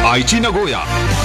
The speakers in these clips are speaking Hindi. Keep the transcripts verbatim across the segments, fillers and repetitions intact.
आईची नगोया।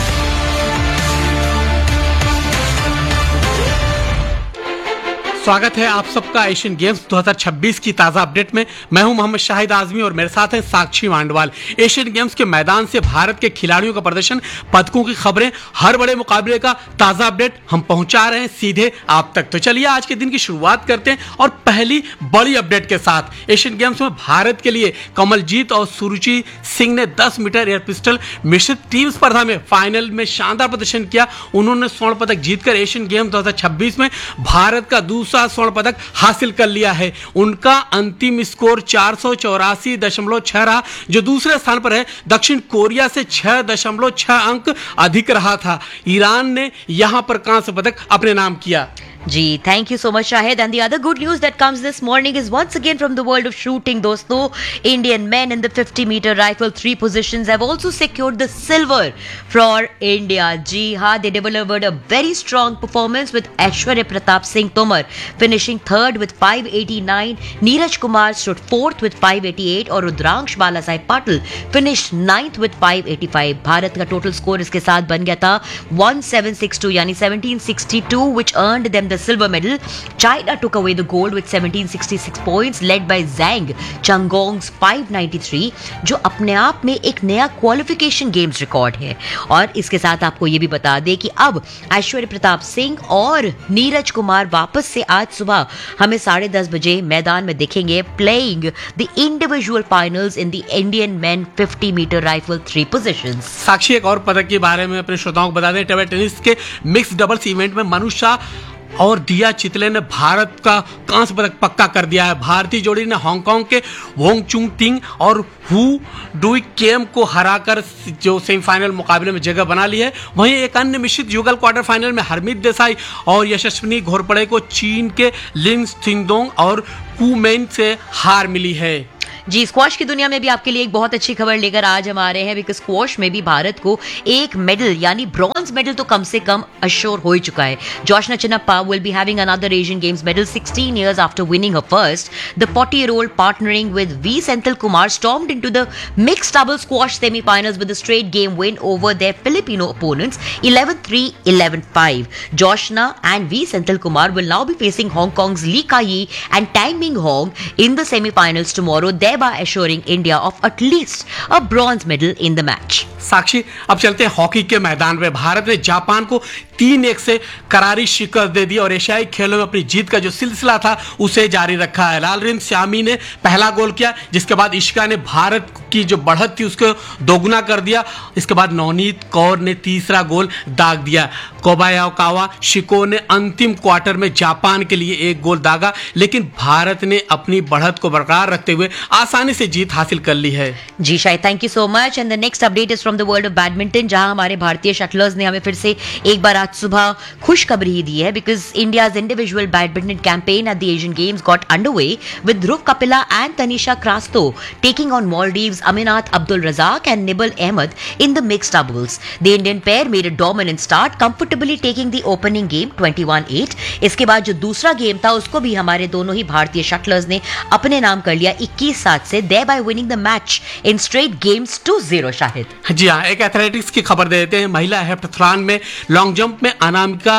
स्वागत है आप सबका एशियन गेम्स दो हज़ार छब्बीस की ताजा अपडेट में। मैं हूं मोहम्मद शाहिद आजमी और मेरे साथ हैं साक्षी मांडवाल। एशियन गेम्स के मैदान से भारत के खिलाड़ियों का प्रदर्शन, पदकों की खबरें, हर बड़े मुकाबले का ताजा अपडेट हम पहुंचा रहे हैं सीधे आप तक। तो चलिए आज के दिन की शुरुआत करते हैं और पहली बड़ी अपडेट के साथ। एशियन गेम्स में भारत के लिए कमलजीत और सुरुचि सिंह ने दस मीटर एयर पिस्टल मिश्रित टीम स्पर्धा में फाइनल में शानदार प्रदर्शन किया। उन्होंने स्वर्ण पदक जीतकर एशियन गेम्स दो हज़ार छब्बीस में भारत का दूसरा स्वर्ण पदक हासिल कर लिया है। उनका अंतिम स्कोर चार सौ चौरासी दशमलव छह रहा, जो दूसरे स्थान पर है। दक्षिण कोरिया से छह दशमलव छह अंक अधिक रहा था। ईरान ने यहां पर कांस्य पदक अपने नाम किया। जी, thank you so much, Shahid. And the other good news that comes this morning is once again from the world of shooting, dosto. Indian men in the fifty meter rifle three positions have also secured the silver for India. Ji ha, they delivered a very strong performance with Aishwarya Pratap Singh Tomar finishing third with five eighty-nine. Neeraj Kumar stood fourth with five eighty-eight और Rudransh Balasaheb Patil finished ninth with five eighty-five. Bharat का टोटल स्कोर इसके साथ बन गया था seventeen sixty-two यानी seventeen sixty-two, which earned them the silver medal. China took away the gold with seventeen sixty-six points led by Zhang Changong's five ninety-three, जो अपने आप में एक नया क्वालिफिकेशन गेम्स रिकॉर्ड है। और इसके साथ आपको ये भी बता दें कि अब ऐश्वर्य प्रताप सिंह और नीरज कुमार वापस से आज सुबह हमें साढ़े दस बजे मैदान में दिखेंगे playing the individual finals in the Indian main fifty metre rifle three positions. साक्षी, एक और पदक के बारे में अपने श्रोताओं को बता दें। टेबल टेनिस के मिक्स डबल्स इवेंट में मनु शाह और दिया चितले ने भारत का कांस्य पदक पक्का कर दिया है। भारतीय जोड़ी ने हांगकांग के वोंग चुंग तिंग और हु डुई केम को हराकर जो सेमीफाइनल मुकाबले में जगह बना ली है। वहीं एक अन्य मिश्रित युगल क्वार्टर फाइनल में हरमीत देसाई और यशस्विनी घोरपड़े को चीन के लिन थिंगडोंग और कुमेन से हार मिली है। जी, स्क्वॉश की दुनिया में भी आपके लिए एक बहुत अच्छी खबर लेकर आज हम आ रहे हैं, बिकॉज स्क्वॉश में भी भारत को एक मेडल यानी ब्रॉन्ज मेडल तो कम से कम अश्योर हो ही चुका है। Joshna Chinnappa will be having another Asian games medal sixteen years after winning her first. The forty year old partnering with V Senthil Kumar stormed into the mixed double squash semi-finals with a straight game win over their Filipino opponents eleven three, eleven five. Joshna and V Senthil Kumar will now be facing Hong Kong's Lee Kai-yi and Tang Ming Hong in the semi-finals tomorrow, thereby assuring India of at least a bronze medal in the match. साक्षी, अब चलते हैं हॉकी के मैदान में। भारत ने जापान को तीन एक से करारी शिकस्त दे दी और एशियाई खेलों में अपनी जीत का जो सिलसिला था उसे जारी रखा है। लालरिन श्यामी ने पहला गोल किया, जिसके बाद इशिका ने भारत की जो बढ़त थी उसको दोगुना कर दिया। इसके बाद नवनीत कौर ने तीसरा गोल दाग दिया। कोबायाकावा शिको ने अंतिम क्वार्टर में जापान के लिए एक गोल दागा, लेकिन भारत ने अपनी बढ़त को बरकरार रखते हुए आसानी से जीत हासिल कर ली है। जी शायद, thank you so much. And the next update is from the world of badminton, जहां हमारे भारतीय शटलर्स ने हमें फिर से एक बार आज सुबह खुशखबरी दी है, because India's individual badminton campaign at the Asian games got underway with Dhruv Kapila and Tanisha क्रास्तो taking on Maldives' Aminat Abdul Razak and Nibal Ahmed in the mixed doubles. The Indian pair made a dominant start, comfortably taking the opening game twenty-one eight. इसके बाद जो दूसरा गेम था उसको भी हमारे दोनों ही भारतीय शटलर्स ने अपने नाम कर लिया इक्कीस सात से, thereby winning the match in straight games two zero. Shahid, जी हाँ, एक एथलेटिक्स की खबर दे देते हैं। महिला हेप्टाथलॉन में लॉन्ग जंप में अनामिका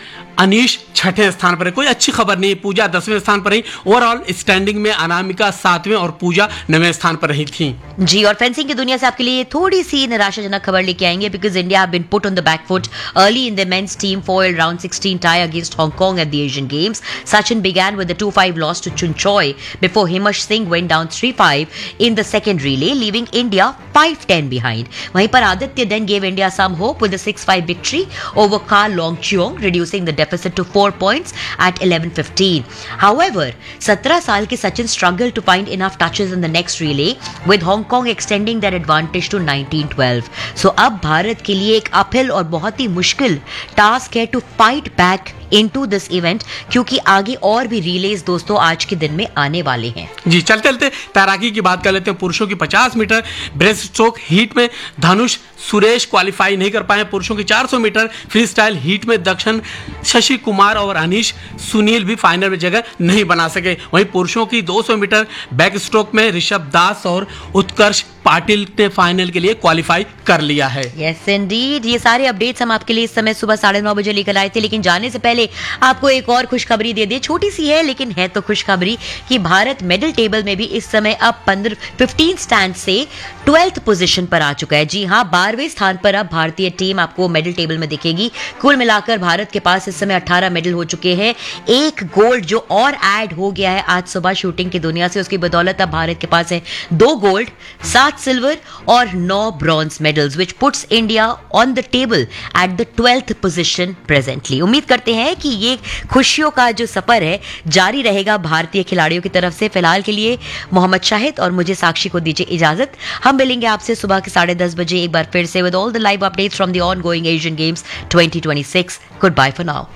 अनीश छठे स्थान पर है। कोई अच्छी खबर नहीं, पूजा दसवें स्थान पर रही। ओवरऑल स्टैंडिंग में अनामिका सातवें और पूजा नवें स्थान पर रही थी। जी, और फेंसिंग की दुनिया से आपके लिए थोड़ी सी निराशाजनक खबर लेके आएंगे, because India have been put on the back foot early in the men's team foil round sixteen tie against Hong Kong at the Asian Games. Sachin began with a two five loss to Chun Choi before Himash Singh went down three five in the second relay, leaving India five ten behind. वहीं पर Aditya then gave India some hope with a six five victory over Ka Long Cheong, reducing the deficit to four points at eleven fifteen. However, सत्रह साल के Sachin struggled to find enough touches in the next relay, with Hong Kong extending their advantage to nineteen twelve. So अब भारत के लिए एक अपहिल और बहुत ही मुश्किल टास्क है to fight back into this event, क्योंकि आगे और भी रिलेज दोस्तों आज के दिन में आने वाले हैं। जी चलते चलते तैराकी की बात कर लेते हैं। पुरुषों की पचास मीटर ब्रेस्ट स्ट्रोक हीट में धनुष सुरेश क्वालिफाई नहीं कर पाए। पुरुषों की चार सौ मीटर फ्री स्टाइल हीट में दक्षिण शशि कुमार और अनीश सुनील भी फाइनल में जगह नहीं बना सके। वहीं पुरुषों की दो सौ मीटर बैक स्ट्रोक में ऋषभ दास और उत्कर्ष पाटिल ने फाइनल के लिए क्वालिफाई कर लिया है। यस इंडीड, ये सारे अपडेट्स हम आपके लिए इस समय सुबह साढ़े नौ बजे लेकर आए थे, लेकिन जाने से पहले आपको एक और खुशखबरी दे दे। छोटी सी है लेकिन है तो खुशखबरी कि भारत मेडल टेबल में भी इस समय अब पंद्रह फिफ्टीन स्टैंड से ट्वेल्थ पोजीशन पर आ चुका है। जी हाँ, बारहवें स्थान पर अब भारतीय टीम आपको मेडल टेबल में दिखेगी। कुल मिलाकर भारत के पास इस समय अठारह मेडल हो चुके हैं। एक गोल्ड जो और ऐड हो गया है आज सुबह शूटिंग की दुनिया से, उसकी बदौलत अब भारत के पास है दो गोल्ड, सात सिल्वर और नौ bronze medals, which puts India on the table at the twelfth position presently. उम्मीद करते हैं कि ये खुशियों का जो सफर है जारी रहेगा भारतीय खिलाड़ियों की तरफ से। फिलहाल के लिए मोहम्मद शाहिद और मुझे साक्षी को दीजिए इजाजत। हम मिलेंगे आपसे सुबह के साढ़े दस बजे एक बार फिर से with all the live updates from the on going Asian games twenty twenty six. Good bye for now.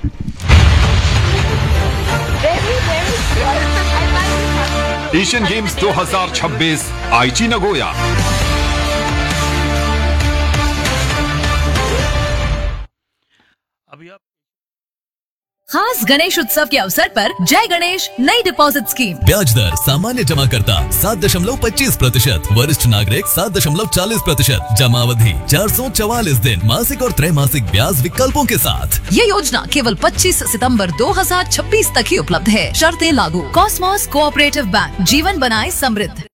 Asian games दो हज़ार छब्बीस आईची नगोया। अभी आप खास गणेश उत्सव के अवसर पर जय गणेश नई डिपॉजिट स्कीम। ब्याज दर सामान्य जमा करता सात दशमलव पच्चीस प्रतिशत, वरिष्ठ नागरिक सात दशमलव चालीस प्रतिशत, जमा अवधि चार सौ चवालीस दिन, मासिक और त्रैमासिक ब्याज विकल्पों के साथ। ये योजना केवल पच्चीस सितंबर दो हज़ार छब्बीस तक ही उपलब्ध है। शर्तें लागू। कॉस्मोस कोऑपरेटिव बैंक, जीवन बनाए समृद्ध।